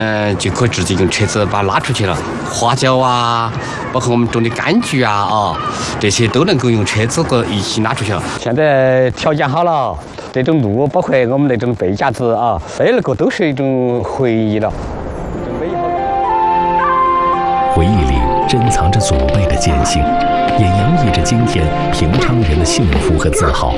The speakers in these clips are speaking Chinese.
就可以直接用车子把它拉出去了。花椒啊，包括我们种的柑橘啊，这些都能够用车子一起拉出去了。现在条件好了，这种路包括我们那种背架子啊，那个都是一种回忆了。 回忆里珍藏着祖辈的艰辛，也洋溢着今天平昌人的幸福和自豪。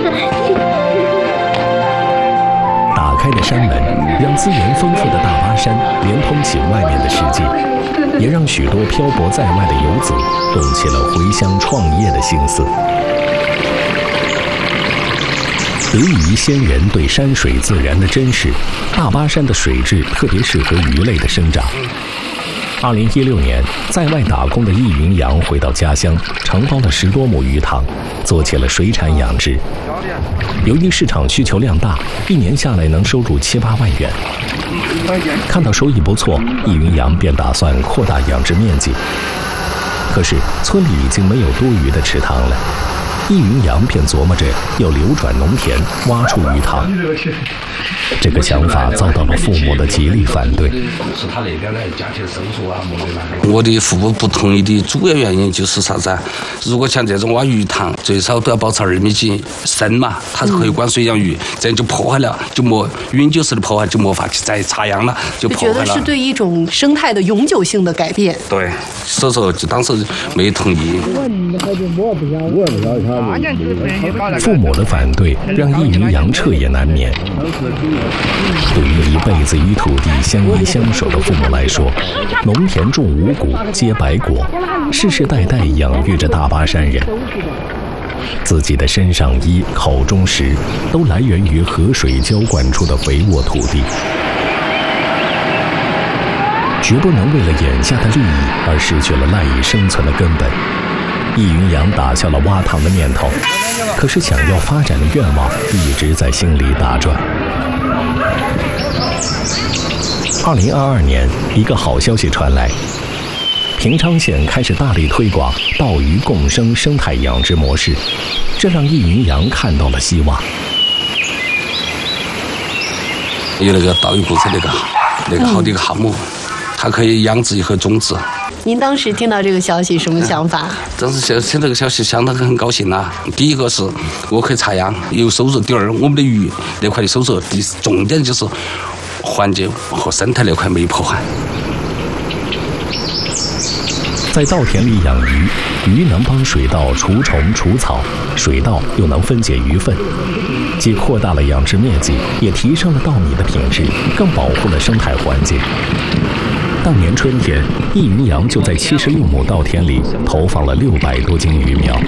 打开的山门，让资源丰富的大巴山连通起外面的世界，也让许多漂泊在外的游子动起了回乡创业的心思。得益于先人对山水自然的珍视，大巴山的水质特别适合鱼类的生长。2016年，在外打工的易云阳回到家乡，承包了10多亩鱼塘，做起了水产养殖。由于市场需求量大，1年下来能收入7、8万元。看到收益不错，易云阳便打算扩大养殖面积。可是村里已经没有多余的池塘了，易云阳便琢磨着要流转农田，挖出鱼塘。这个想法遭到了父母的极力反对。 我的父母不同意的主要原因就是啥子？如果像这种挖鱼塘，最少都要保持2米几深嘛，它是可以灌水养鱼，这样就破坏了，就永久式的破坏，就没法去再插秧了，就破坏了。 觉得是对一种生态的永久性的改变。 对，所以说就当时没同意。 父母的反对让易云阳彻夜难眠。对于一辈子与土地相依相守的父母来说，农田种五谷结百果，世世代代养育着大巴山人。自己的身上衣、口中食，都来源于河水浇灌出的肥沃土地，绝不能为了眼下的利益而失去了赖以生存的根本。易云阳打消了挖塘的念头，可是想要发展的愿望一直在心里打转。2022年，一个好消息传来，平昌县开始大力推广鲍鱼共生生态养殖模式，这让易云阳看到了希望。 有那个鲍鱼共生那个好的一个项目，它可以养殖和种植。 您当时听到这个消息什么想法？ 当时听这个消息想得很高兴啊！第一个是我可以插秧有收入，第二我们的鱼那块的收入，重点就是环境和生态那块没破坏。 在稻田里养鱼，鱼能帮水稻除虫除草，水稻又能分解鱼粪，既扩大了养殖面积，也提升了稻米的品质，更保护了生态环境。当年春天，易云阳就在76亩稻田里投放了600多斤鱼苗。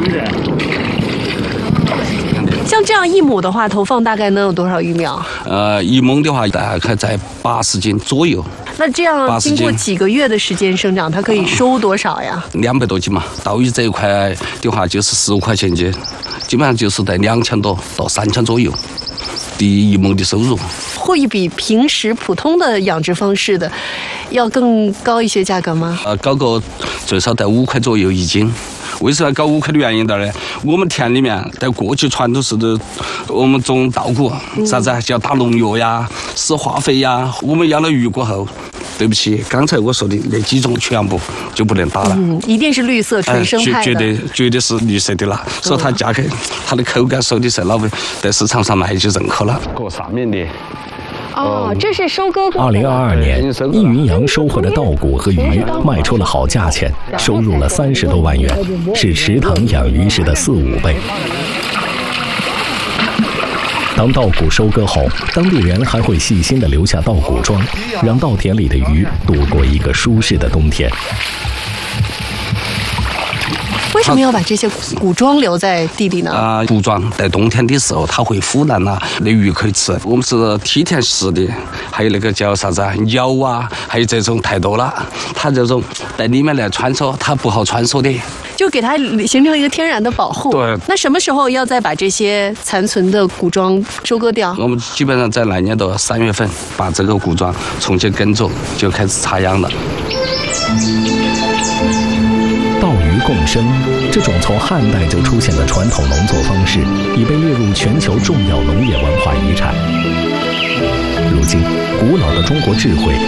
像这样1亩的话，投放大概能有多少鱼苗 ？1亩的话，大概在80斤左右。 那这样经过几个月的时间生长，它可以收多少呀 ？200多斤嘛。稻鱼这一块的话，就是15块钱斤，基本上就是在2000多到3000左右。第1亩的收入会比平时普通的养殖方式的要更高一些价格吗？ 高个最少在5块左右1斤。为什么要搞5块的原因呢？我们田里面在过去传统是的，我们种稻谷，啥子就要打农药呀、施化肥呀。我们养了鱼过后，对不起，刚才我说的那几种全部就不能打了。 一定是绿色纯生态的， 绝对是绿色的了。所以它价格、它的口感、收的是老味，在市场上卖就认可了。过上面的。 这是收割过。 2022年，易云阳收获的稻谷和鱼卖出了好价钱，收入了30多万元，是池塘养鱼时的4、5倍。当稻谷收割后，当地人还会细心地留下稻谷桩，让稻田里的鱼度过一个舒适的冬天。 为什么要把这些谷桩留在地里呢？ 谷桩在冬天的时候它会腐烂啊，那鱼可以吃。我们是梯田式的，还有那个叫啥子鸟啊，还有这种太多了。它这种在里面来穿梭，它不好穿梭的， 就给它形成一个天然的保护。 对。 那什么时候要再把这些残存的谷桩收割掉？ 我们基本上在来年的3月份把这个谷桩重新耕种，就开始插秧了。 稻鱼共生，这种从汉代就出现的传统农作方式，已被列入全球重要农业文化遗产。如今，古老的中国智慧